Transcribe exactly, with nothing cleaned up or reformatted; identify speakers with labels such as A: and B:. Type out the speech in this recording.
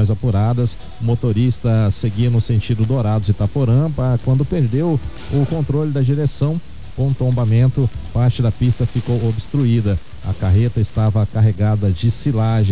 A: informações apuradas, o motorista seguia no sentido Dourados e Itaporã, quando perdeu o controle da direção. Com o tombamento, parte da pista ficou obstruída. A carreta estava carregada de silagem.